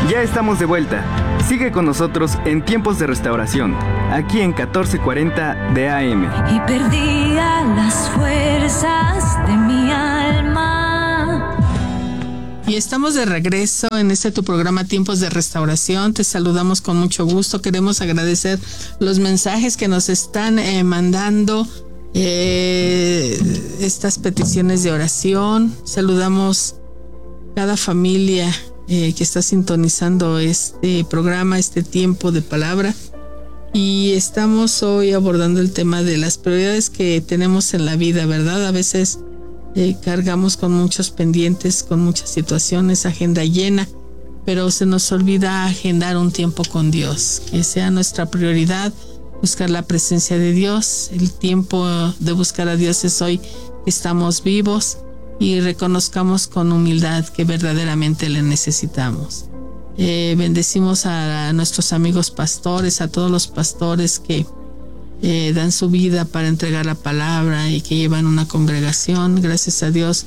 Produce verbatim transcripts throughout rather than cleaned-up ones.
Ya estamos de vuelta. Sigue con nosotros en Tiempos de Restauración, aquí en catorce cuarenta de A M. Y perdía las fuerzas de mi alma. Y estamos de regreso en este tu programa Tiempos de Restauración. Te saludamos con mucho gusto. Queremos agradecer los mensajes que nos están eh, mandando, eh, estas peticiones de oración. Saludamos cada familia eh, que está sintonizando este programa, este tiempo de palabra. Y estamos hoy abordando el tema de las prioridades que tenemos en la vida, ¿verdad? A veces Eh, cargamos con muchos pendientes, con muchas situaciones, agenda llena, pero se nos olvida agendar un tiempo con Dios, que sea nuestra prioridad, buscar la presencia de Dios. El tiempo de buscar a Dios es hoy que estamos vivos y reconozcamos con humildad que verdaderamente le necesitamos. Eh, bendecimos a, a nuestros amigos pastores, a todos los pastores que Eh, dan su vida para entregar la palabra y que llevan una congregación. Gracias a Dios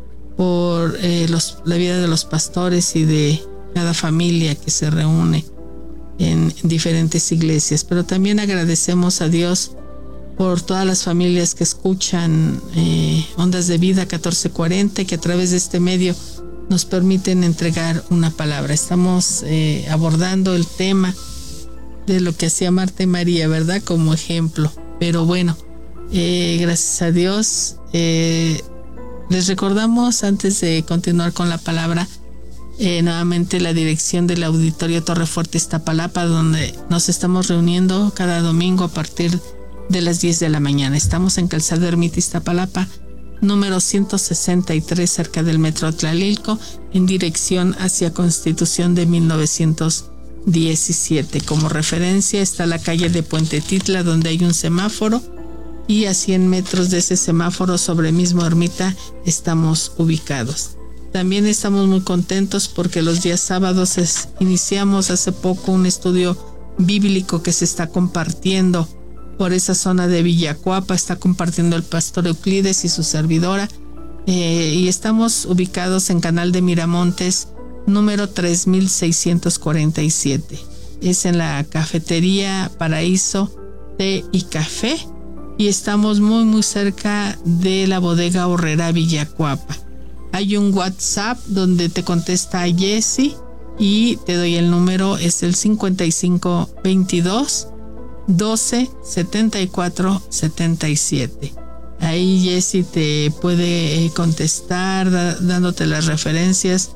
por eh, los, la vida de los pastores y de cada familia que se reúne en, en diferentes iglesias. Pero también agradecemos a Dios por todas las familias que escuchan eh, Ondas de Vida catorce cuarenta y que a través de este medio nos permiten entregar una palabra. Estamos eh, abordando el tema de lo que hacía Marta y María, ¿verdad? Como ejemplo. Pero bueno, eh, gracias a Dios. Eh, les recordamos, antes de continuar con la palabra, eh, nuevamente la dirección del Auditorio Torrefuerte Iztapalapa, donde nos estamos reuniendo cada domingo a partir de las diez de la mañana. Estamos en Calzada Ermita Iztapalapa, número ciento sesenta y tres, cerca del Metro Tlalilco, en dirección hacia Constitución de mil novecientos diecisiete. Como referencia está la calle de Puente Titla, donde hay un semáforo, y a cien metros de ese semáforo, sobre mismo Ermita, estamos ubicados. También estamos muy contentos porque los días sábados es, iniciamos hace poco un estudio bíblico que se está compartiendo por esa zona de Villacuapa. Está compartiendo el pastor Euclides y su servidora, eh, y estamos ubicados en Canal de Miramontes, número tres mil seiscientos cuarenta y siete. Es en la cafetería Paraíso Té y Café, y estamos muy muy cerca de la bodega Horrera Villacuapa. Hay un WhatsApp donde te contesta Jessy y te doy el número, es el cincuenta y cinco veintidós doce setenta y cuatro setenta y siete. Ahí Jessy te puede contestar da, dándote las referencias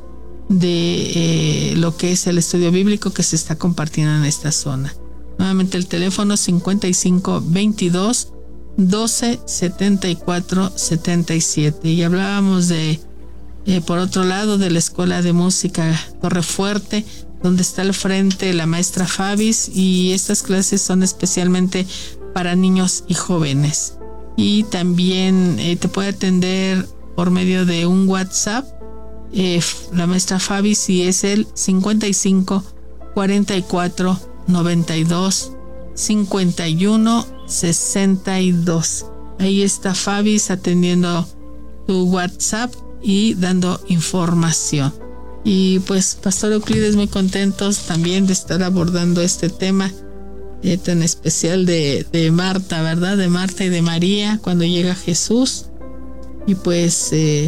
de eh, lo que es el estudio bíblico que se está compartiendo en esta zona. Nuevamente el teléfono cincuenta y cinco veintidós doce setenta y cuatro setenta y siete. Y hablábamos de eh, por otro lado de la Escuela de Música Torrefuerte, donde está al frente la maestra Fabis, y estas clases son especialmente para niños y jóvenes. Y también eh, te puede atender por medio de un WhatsApp Eh, la maestra Fabi, si es el cincuenta y cinco cuarenta y cuatro noventa y dos cincuenta y uno sesenta y dos. Ahí está Fabi atendiendo tu WhatsApp y dando información. Y pues Pastor Euclides, muy contentos también de estar abordando este tema eh, tan especial de, de Marta, ¿verdad? De Marta y de María cuando llega Jesús. Y pues eh,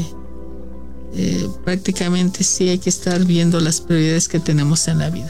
Eh, prácticamente sí hay que estar viendo las prioridades que tenemos en la vida.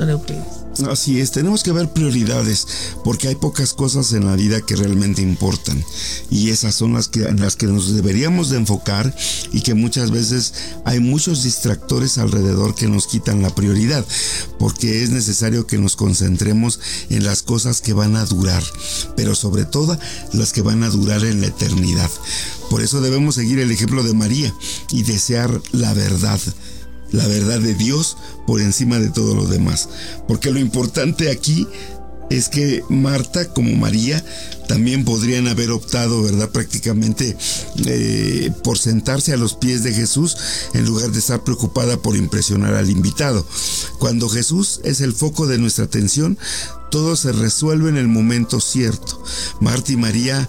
Así es, tenemos que ver prioridades, porque hay pocas cosas en la vida que realmente importan, y esas son las que en las que nos deberíamos de enfocar, y que muchas veces hay muchos distractores alrededor que nos quitan la prioridad, porque es necesario que nos concentremos en las cosas que van a durar, pero sobre todo las que van a durar en la eternidad. Por eso debemos seguir el ejemplo de María y desear la verdad, la verdad de Dios por encima de todo lo demás. Porque lo importante aquí es que Marta como María también podrían haber optado, ¿verdad?, prácticamente eh, por sentarse a los pies de Jesús en lugar de estar preocupada por impresionar al invitado. Cuando Jesús es el foco de nuestra atención, todo se resuelve en el momento cierto. Marta y María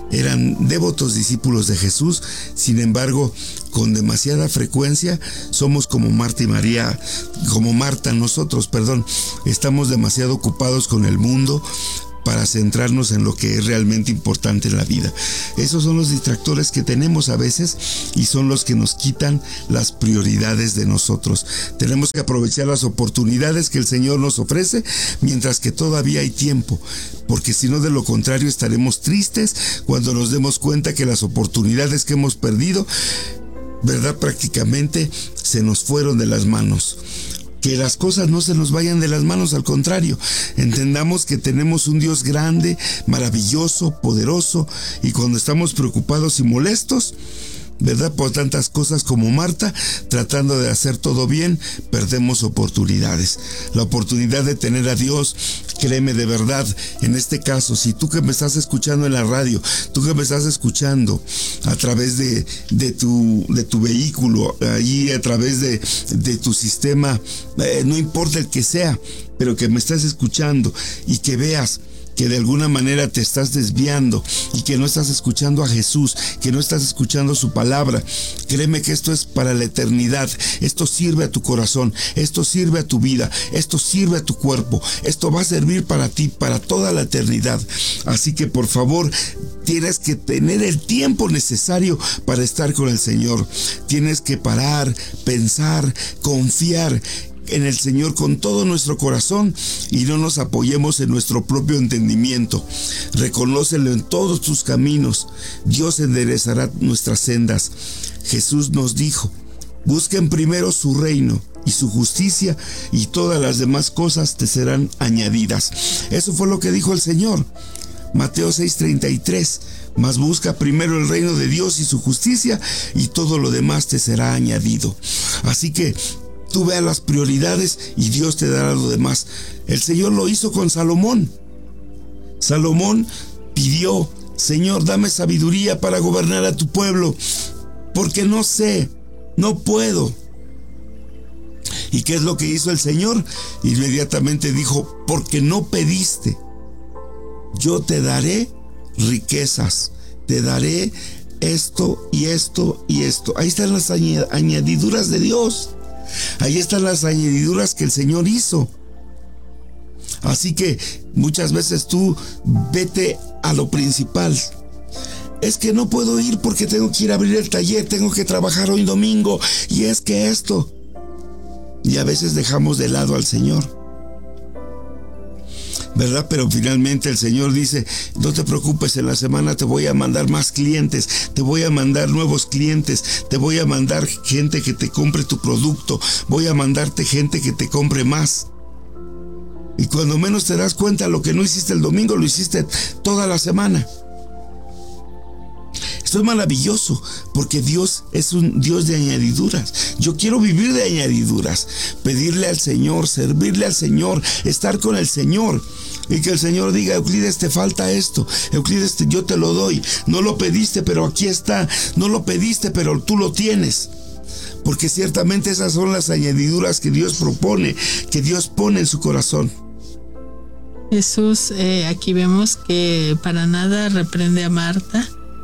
eran devotos discípulos de Jesús. Sin embargo, con demasiada frecuencia somos como Marta y María, como Marta nosotros, perdón, estamos demasiado ocupados con el mundo para centrarnos en lo que es realmente importante en la vida. Esos son los distractores que tenemos a veces y son los que nos quitan las prioridades de nosotros. Tenemos que aprovechar las oportunidades que el Señor nos ofrece mientras que todavía hay tiempo, porque si no, de lo contrario estaremos tristes cuando nos demos cuenta que las oportunidades que hemos perdido, ¿verdad?, prácticamente se nos fueron de las manos. Que las cosas no se nos vayan de las manos, al contrario, entendamos que tenemos un Dios grande, maravilloso, poderoso, y cuando estamos preocupados y molestos, ¿verdad?, por tantas cosas como Marta, tratando de hacer todo bien, perdemos oportunidades. La oportunidad de tener a Dios, créeme, de verdad, en este caso, si tú que me estás escuchando en la radio, tú que me estás escuchando a través de, de, tu, de tu vehículo, ahí a través de, de tu sistema, eh, no importa el que sea, pero que me estás escuchando y que veas que de alguna manera te estás desviando y que no estás escuchando a Jesús, que no estás escuchando su palabra, créeme que esto es para la eternidad. Esto sirve a tu corazón, esto sirve a tu vida, esto sirve a tu cuerpo, esto va a servir para ti, para toda la eternidad. Así que por favor, tienes que tener el tiempo necesario para estar con el Señor. Tienes que parar, pensar, confiar en el Señor con todo nuestro corazón y no nos apoyemos en nuestro propio entendimiento. Reconócelo en todos tus caminos. Dios enderezará nuestras sendas. Jesús nos dijo: busquen primero su reino y su justicia, y todas las demás cosas te serán añadidas. Eso fue lo que dijo el Señor. Mateo seis treinta y tres. Mas busca primero el reino de Dios y su justicia, y todo lo demás te será añadido. Así que tú veas las prioridades y Dios te dará lo demás. El Señor lo hizo con Salomón. Salomón pidió: Señor, dame sabiduría para gobernar a tu pueblo, porque no sé, no puedo. ¿Y qué es lo que hizo el Señor? Inmediatamente dijo: porque no pediste, yo te daré riquezas, te daré esto y esto y esto. Ahí están las añadiduras de Dios. Ahí están las añadiduras que el Señor hizo. Así que muchas veces tú vete a lo principal. Es que no puedo ir porque tengo que ir a abrir el taller, tengo que trabajar hoy domingo, y es que esto. Y a veces dejamos de lado al Señor, ¿verdad? Pero finalmente el Señor dice: no te preocupes, en la semana te voy a mandar más clientes, te voy a mandar nuevos clientes, te voy a mandar gente que te compre tu producto, voy a mandarte gente que te compre más. Y cuando menos te das cuenta, lo que no hiciste el domingo, lo hiciste toda la semana. Esto es maravilloso, porque Dios es un Dios de añadiduras. Yo quiero vivir de añadiduras, pedirle al Señor, servirle al Señor, estar con el Señor, y que el Señor diga: Euclides, te falta esto, Euclides, yo te lo doy, no lo pediste, pero aquí está, no lo pediste, pero tú lo tienes. Porque ciertamente esas son las añadiduras que Dios propone, que Dios pone en su corazón. Jesús, eh, aquí vemos que para nada reprende a Marta,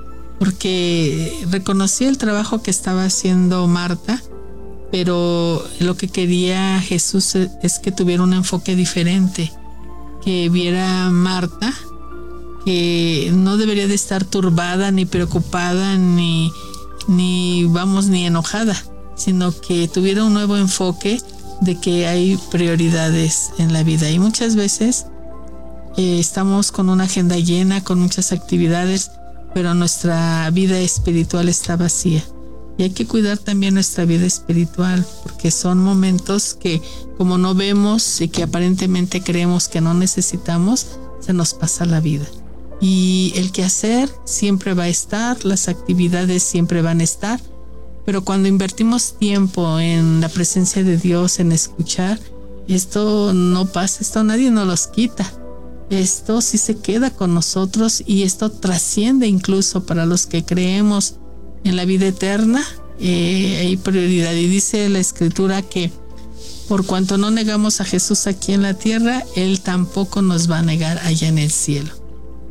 porque reconocía el trabajo que estaba haciendo Marta, pero lo que quería Jesús es que tuviera un enfoque diferente, que viera a Marta que no debería de estar turbada, ni preocupada, ni, ni vamos, ni enojada, sino que tuviera un nuevo enfoque de que hay prioridades en la vida. Y muchas veces eh, estamos con una agenda llena, con muchas actividades, pero nuestra vida espiritual está vacía. Y hay que cuidar también nuestra vida espiritual, porque son momentos que, como no vemos y que aparentemente creemos que no necesitamos, se nos pasa la vida. Y el quehacer siempre va a estar, las actividades siempre van a estar, pero cuando invertimos tiempo en la presencia de Dios, en escuchar, esto no pasa, esto nadie nos los quita. Esto sí se queda con nosotros, y esto trasciende incluso para los que creemos en la vida eterna. Eh, hay prioridad, y dice la Escritura que por cuanto no negamos a Jesús aquí en la tierra, Él tampoco nos va a negar allá en el cielo.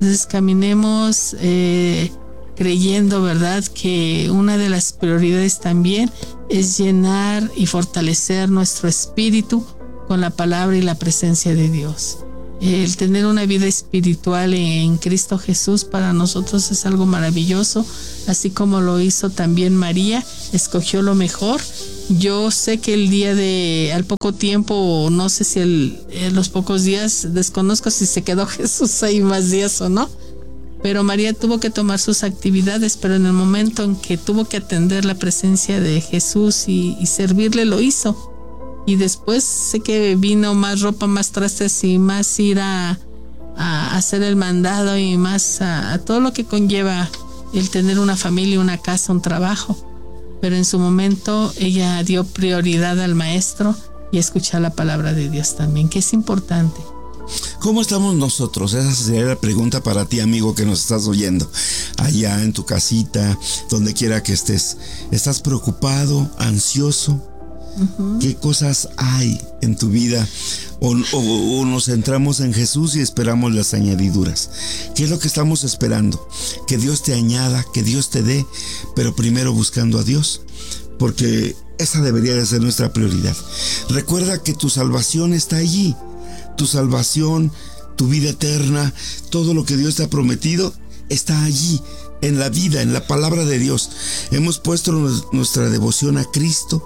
Entonces caminemos eh, creyendo, ¿verdad?, que una de las prioridades también es llenar y fortalecer nuestro espíritu con la palabra y la presencia de Dios. El tener una vida espiritual en Cristo Jesús para nosotros es algo maravilloso, así como lo hizo también María, escogió lo mejor. Yo sé que el día de, al poco tiempo, no sé si el, en los pocos días, desconozco si se quedó Jesús ahí más días o no, pero María tuvo que tomar sus actividades, pero en el momento en que tuvo que atender la presencia de Jesús y, y servirle, lo hizo. Y después sé que vino más ropa, más trastes y más ir a, a hacer el mandado y más a, a todo lo que conlleva el tener una familia, una casa, un trabajo. Pero en su momento ella dio prioridad al maestro y a escuchar la palabra de Dios también, que es importante. ¿Cómo estamos nosotros? Esa sería la pregunta para ti, amigo, que nos estás oyendo. Allá en tu casita, donde quiera que estés. ¿Estás preocupado, ansioso? Uh-huh. ¿Qué cosas hay en tu vida? O, o, o nos centramos en Jesús y esperamos las añadiduras. ¿Qué es lo que estamos esperando? Que Dios te añada, que Dios te dé, pero primero buscando a Dios, porque esa debería de ser nuestra prioridad. Recuerda que tu salvación está allí. Tu salvación, tu vida eterna, todo lo que Dios te ha prometido está allí, en la vida, en la palabra de Dios. Hemos puesto nuestra devoción a Cristo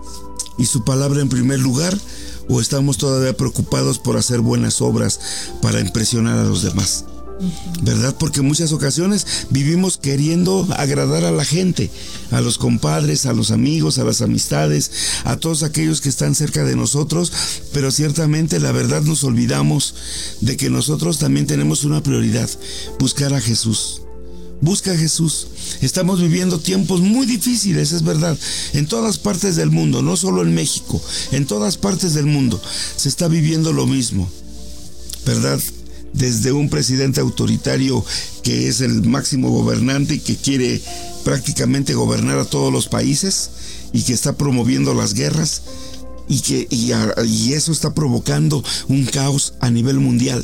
y su palabra en primer lugar, o estamos todavía preocupados por hacer buenas obras para impresionar a los demás, ¿verdad? Porque en muchas ocasiones vivimos queriendo agradar a la gente, a los compadres, a los amigos, a las amistades, a todos aquellos que están cerca de nosotros, pero ciertamente la verdad nos olvidamos de que nosotros también tenemos una prioridad: buscar a Jesús. Busca a Jesús. Estamos viviendo tiempos muy difíciles, es verdad, en todas partes del mundo, no solo en México, en todas partes del mundo se está viviendo lo mismo, ¿verdad? Desde un presidente autoritario que es el máximo gobernante y que quiere prácticamente gobernar a todos los países y que está promoviendo las guerras y que y, a, y eso está provocando un caos a nivel mundial.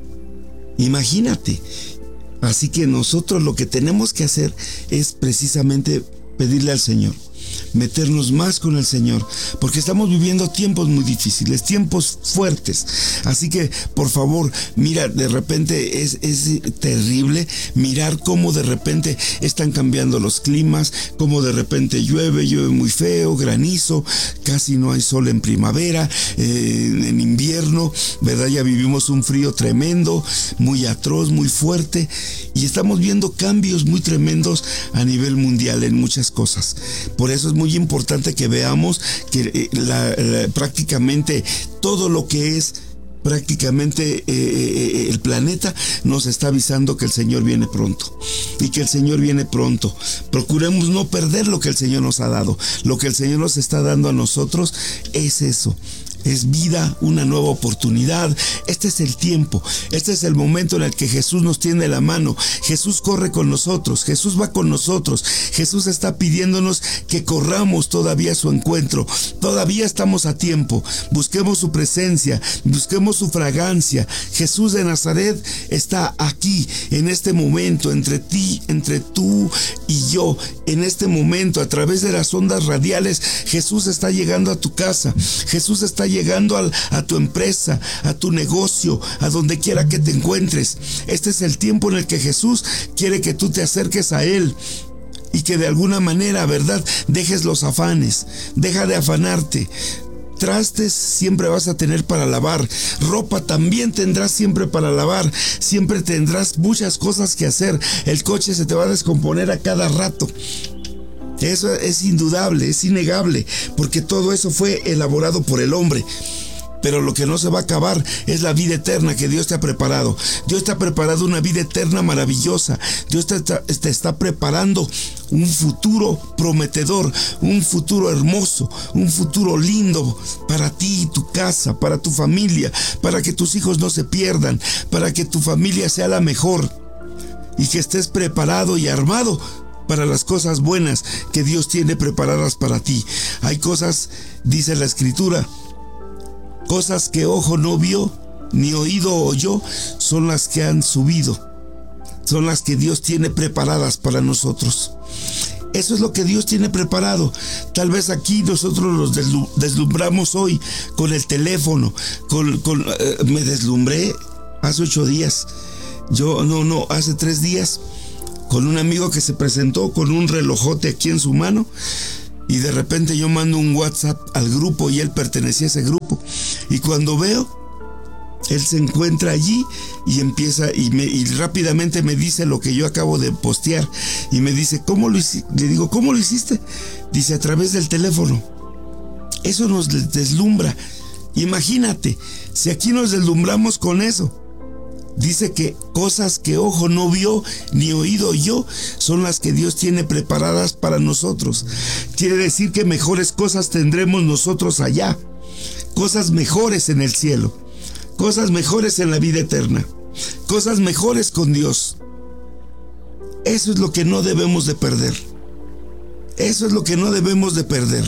Imagínate. Así que nosotros lo que tenemos que hacer es precisamente pedirle al Señor, meternos más con el Señor, porque estamos viviendo tiempos muy difíciles, tiempos fuertes. Así que, por favor, mira, de repente es, es terrible mirar cómo de repente están cambiando los climas, cómo de repente llueve, llueve muy feo, granizo, casi no hay sol en primavera, eh, en invierno, ¿verdad? Ya vivimos un frío tremendo, muy atroz, muy fuerte, y estamos viendo cambios muy tremendos a nivel mundial en muchas cosas. Por eso es muy importante que veamos que la, la, prácticamente todo lo que es prácticamente eh, el planeta nos está avisando que el Señor viene pronto y que el Señor viene pronto. Procuremos no perder lo que el Señor nos ha dado. Lo que el Señor nos está dando a nosotros es eso. Es vida, una nueva oportunidad. Este es el tiempo, este es el momento en el que Jesús nos tiene la mano. Jesús corre con nosotros, Jesús va con nosotros. Jesús está pidiéndonos que corramos todavía a su encuentro. Todavía estamos a tiempo. Busquemos su presencia, busquemos su fragancia. Jesús de Nazaret está aquí, en este momento, entre ti, entre tú y yo. En este momento, a través de las ondas radiales, Jesús está llegando a tu casa. Jesús está llegando a, a tu empresa, a tu negocio, a donde quiera que te encuentres. Este es el tiempo en el que Jesús quiere que tú te acerques a Él y que de alguna manera, ¿verdad?, dejes los afanes, deja de afanarte. Trastes siempre vas a tener para lavar, ropa también tendrás siempre para lavar, siempre tendrás muchas cosas que hacer. El coche se te va a descomponer a cada rato. Eso es indudable, es innegable, porque todo eso fue elaborado por el hombre. Pero lo que no se va a acabar es la vida eterna que Dios te ha preparado. Dios te ha preparado una vida eterna maravillosa. Dios te está, te está preparando un futuro prometedor, un futuro hermoso, un futuro lindo para ti y tu casa, para tu familia, para que tus hijos no se pierdan, para que tu familia sea la mejor y que estés preparado y armado para las cosas buenas que Dios tiene preparadas para ti. Hay cosas, dice la Escritura, cosas que ojo no vio, ni oído oyó, son las que han subido son las que Dios tiene preparadas para nosotros. Eso es lo que Dios tiene preparado. Tal vez aquí nosotros los deslumbramos hoy con el teléfono. Con, con, eh, me deslumbré hace ocho días. Yo, no, no, hace tres días. Con un amigo que se presentó con un relojote aquí en su mano. Y de repente yo mando un WhatsApp al grupo y él pertenecía a ese grupo. Y cuando veo, él se encuentra allí y empieza y, me, y rápidamente me dice lo que yo acabo de postear. Y me dice, ¿cómo lo hiciste? Le digo, ¿cómo lo hiciste? Dice, a través del teléfono. Eso nos deslumbra. Imagínate, si aquí nos deslumbramos con eso. Dice que cosas que ojo no vio ni oído oyó son las que Dios tiene preparadas para nosotros. Quiere decir que mejores cosas tendremos nosotros allá. Cosas mejores en el cielo. Cosas mejores en la vida eterna. Cosas mejores con Dios. Eso es lo que no debemos de perder. Eso es lo que no debemos de perder.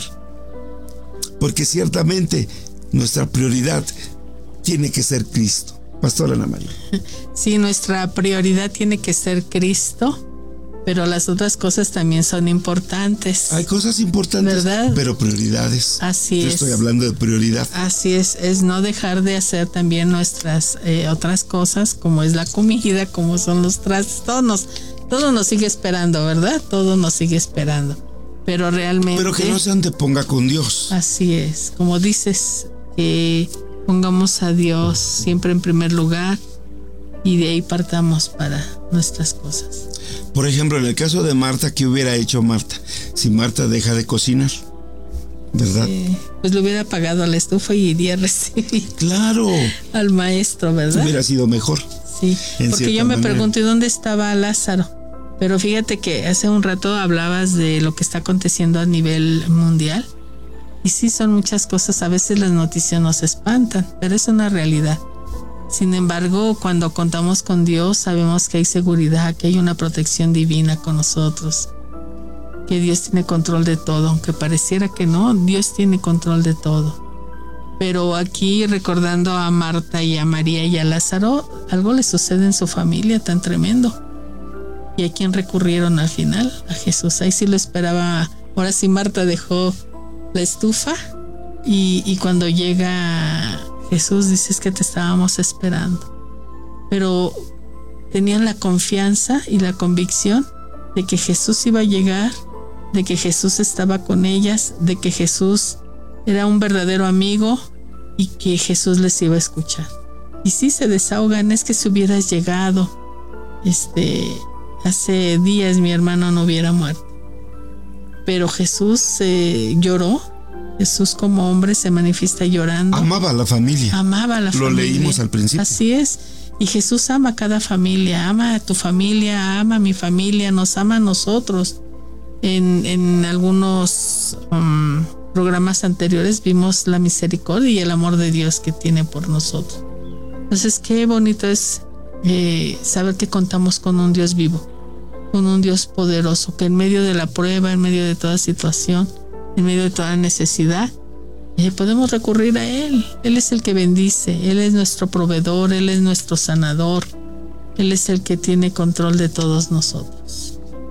Porque ciertamente nuestra prioridad tiene que ser Cristo. Pastora Ana María. Sí, nuestra prioridad tiene que ser Cristo, pero las otras cosas también son importantes. Hay cosas importantes, ¿verdad? Pero prioridades. Así Yo es. estoy hablando de prioridad. Así es, es no dejar de hacer también nuestras eh, otras cosas, como es la comida, como son los trastes, todo nos, todo nos sigue esperando, ¿verdad? Todo nos sigue esperando. Pero realmente... Pero que no se anteponga con Dios. Así es, como dices, eh, pongamos a Dios siempre en primer lugar y de ahí partamos para nuestras cosas. Por ejemplo, en el caso de Marta, ¿qué hubiera hecho Marta? Si Marta deja de cocinar, ¿verdad? Eh, pues le hubiera apagado la estufa y iría a recibir Claro. al maestro, ¿verdad? Hubiera sido mejor. Sí, en porque yo me manera. pregunto, ¿y dónde estaba Lázaro? Pero fíjate que hace un rato hablabas de lo que está aconteciendo a nivel mundial. Y sí, son muchas cosas. A veces las noticias nos espantan, pero es una realidad. Sin embargo, cuando contamos con Dios, sabemos que hay seguridad, que hay una protección divina con nosotros, que Dios tiene control de todo, aunque pareciera que no, Dios tiene control de todo. Pero aquí, recordando a Marta y a María y a Lázaro, algo le sucede en su familia tan tremendo. ¿Y a quién recurrieron al final? A Jesús. Ahí sí lo esperaba. Ahora sí, Marta dejó la estufa y, y cuando llega Jesús dice, es que te estábamos esperando. Pero tenían la confianza y la convicción de que Jesús iba a llegar, de que Jesús estaba con ellas, de que Jesús era un verdadero amigo y que Jesús les iba a escuchar. Y sí se desahogan, es que si hubieras llegado, este, hace días mi hermano no hubiera muerto. Pero Jesús eh, lloró. Jesús como hombre se manifiesta llorando. Amaba a la familia. Amaba a la Lo familia. Lo leímos al principio. Así es. Y Jesús ama a cada familia. Ama a tu familia, ama a mi familia, nos ama a nosotros. En, en algunos um, programas anteriores vimos la misericordia y el amor de Dios que tiene por nosotros. Entonces, qué bonito es eh, saber que contamos con un Dios vivo, con un Dios poderoso, que en medio de la prueba, en medio de toda situación, en medio de toda necesidad, eh, podemos recurrir a Él. Él es el que bendice, Él es nuestro proveedor, Él es nuestro sanador, Él es el que tiene control de todos nosotros.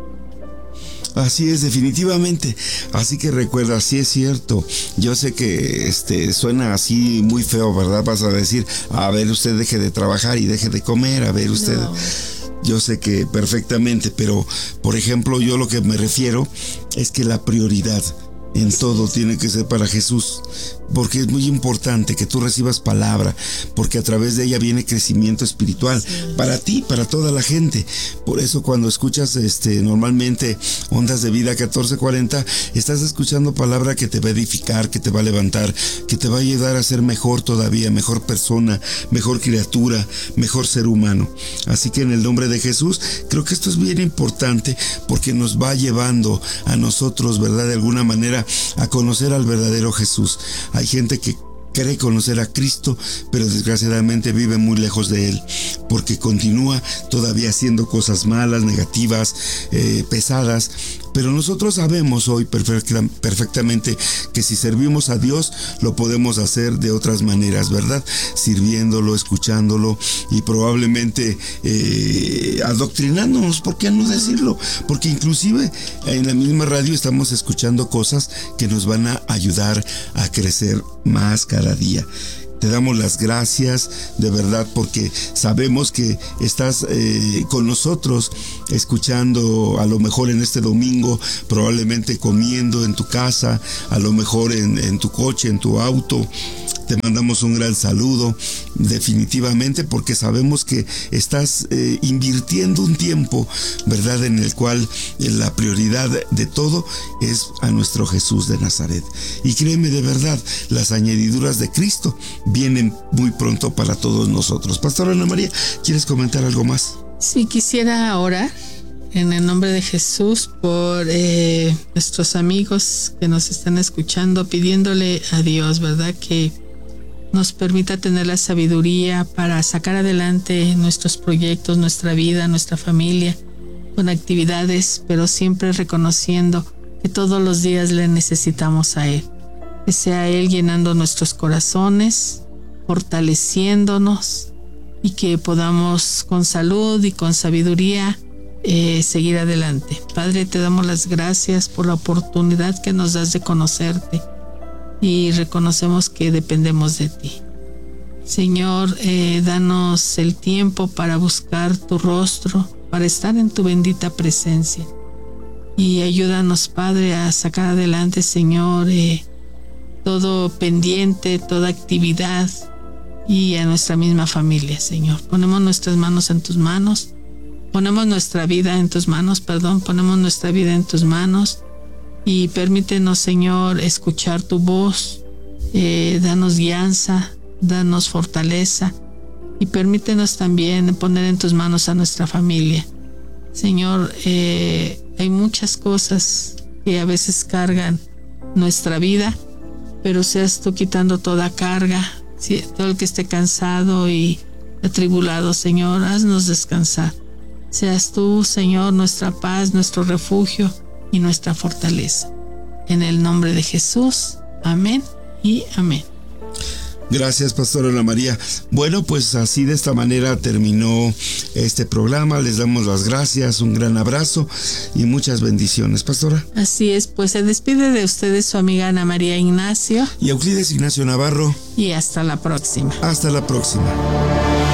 Así es, definitivamente. Así que recuerda, sí es cierto. Yo sé que este suena así muy feo, ¿verdad? Vas a decir, a ver, usted deje de trabajar y deje de comer, a ver, usted... No. Yo sé que perfectamente, pero por ejemplo, yo lo que me refiero es que la prioridad en todo tiene que ser para Jesús, porque es muy importante que tú recibas palabra, porque a través de ella viene crecimiento espiritual, sí, para ti, para toda la gente. Por eso cuando escuchas este normalmente Ondas de Vida catorce cuarenta, estás escuchando palabra que te va a edificar, que te va a levantar, que te va a ayudar a ser mejor todavía, mejor persona, mejor criatura, mejor ser humano. Así que en el nombre de Jesús, creo que esto es bien importante, porque nos va llevando a nosotros, ¿verdad? De alguna manera a conocer al verdadero Jesús. Hay gente que cree conocer a Cristo, pero desgraciadamente vive muy lejos de Él, porque continúa todavía haciendo cosas malas, negativas, eh, pesadas, Pero nosotros sabemos hoy perfecta, perfectamente que si servimos a Dios, lo podemos hacer de otras maneras, ¿verdad? Sirviéndolo, escuchándolo y probablemente eh, adoctrinándonos, ¿por qué no decirlo? Porque inclusive en la misma radio estamos escuchando cosas que nos van a ayudar a crecer más cada día. Te damos las gracias de verdad porque sabemos que estás eh, con nosotros escuchando, a lo mejor en este domingo, probablemente comiendo en tu casa, a lo mejor en, en tu coche, en tu auto. Te mandamos un gran saludo, definitivamente, porque sabemos que estás eh, invirtiendo un tiempo, ¿verdad?, en el cual eh, la prioridad de todo es a nuestro Jesús de Nazaret. Y créeme, de verdad, las añadiduras de Cristo vienen muy pronto para todos nosotros. Pastora Ana María, ¿quieres comentar algo más? Sí, quisiera orar en el nombre de Jesús por eh, nuestros amigos que nos están escuchando, pidiéndole a Dios, ¿verdad?, que nos permita tener la sabiduría para sacar adelante nuestros proyectos, nuestra vida, nuestra familia, con actividades, pero siempre reconociendo que todos los días le necesitamos a Él. Que sea Él llenando nuestros corazones, fortaleciéndonos y que podamos con salud y con sabiduría eh, seguir adelante. Padre, te damos las gracias por la oportunidad que nos das de conocerte. Y reconocemos que dependemos de ti. Señor, eh, danos el tiempo para buscar tu rostro, para estar en tu bendita presencia. Y ayúdanos, Padre, a sacar adelante, Señor, eh, todo pendiente, toda actividad y a nuestra misma familia, Señor. Ponemos nuestras manos en tus manos, ponemos nuestra vida en tus manos, perdón, ponemos nuestra vida en tus manos. Y permítenos, Señor, escuchar tu voz, eh, danos guianza, danos fortaleza y permítenos también poner en tus manos a nuestra familia. Señor, eh, hay muchas cosas que a veces cargan nuestra vida, pero seas tú quitando toda carga, ¿sí? Todo el que esté cansado y atribulado, Señor, haznos descansar. Seas tú, Señor, nuestra paz, nuestro refugio y nuestra fortaleza. En el nombre de Jesús, amén y amén. Gracias, Pastora Ana María. Bueno, pues así de esta manera terminó este programa. Les damos las gracias, un gran abrazo y muchas bendiciones, Pastora. Así es, pues se despide de ustedes su amiga Ana María Ignacio y Euclides Ignacio Navarro. Y hasta la próxima. Hasta la próxima.